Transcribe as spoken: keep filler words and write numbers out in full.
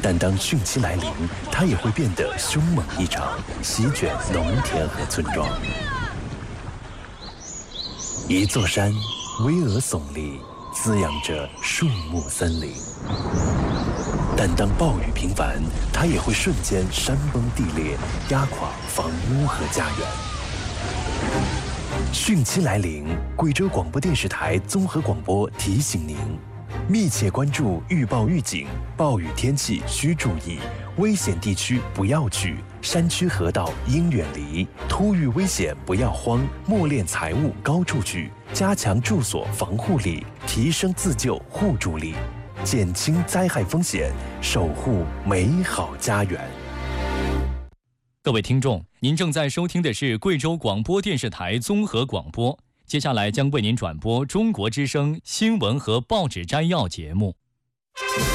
但当汛期来临，它也会变得凶猛异常，席卷农田和村庄。一座山巍峨耸立，滋养着树木森林。但当暴雨频繁，它也会瞬间山崩地裂，压垮房屋和家园。汛期来临，贵州广播电视台综合广播提醒您：密切关注预报预警，暴雨天气需注意，危险地区不要去，山区河道应远离，突遇危险不要慌，默敛财物高处去，加强住所防护力，提升自救互助力，减轻灾害风险，守护美好家园。 各位听众，您正在收听的是贵州广播电视台综合广播，接下来将为您转播中国之声新闻和报纸摘要节目。